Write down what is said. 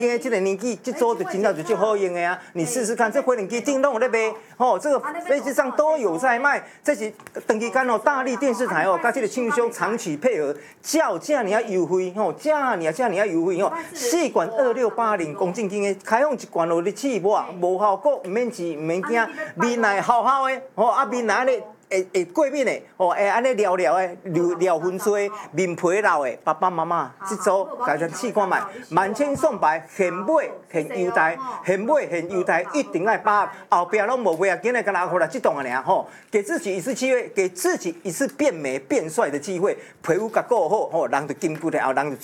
因为这个年纪，这组就真正就足好用的啊！你试试看，这飞轮机叮咚有在卖，这个飞机上都有在卖。这是长期间大力电视台跟这个厂商长期配合，叫价你要优惠价你要优惠四罐2680公斤斤的，开放一罐你试抹，无效果唔免试唔免惊，面内好好的面内咧。会过敏的，会安尼撩撩的，撩粉碎，面皮老的，爸爸妈妈这组大家试看卖，10,000送白，现买现优待，现买现优待，一定要把握，后壁拢无买啊，今日跟拿回来这档啊给自己一次机会，给自己一次变美变帅的机会，皮肤甲顾好人就金骨的后人就。